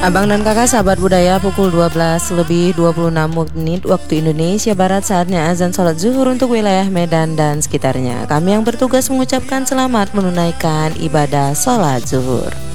Abang dan kakak sahabat budaya, pukul 12 lebih 26 menit waktu Indonesia Barat, saatnya azan sholat zuhur untuk wilayah Medan dan sekitarnya. Kami yang bertugas mengucapkan selamat menunaikan ibadah sholat zuhur.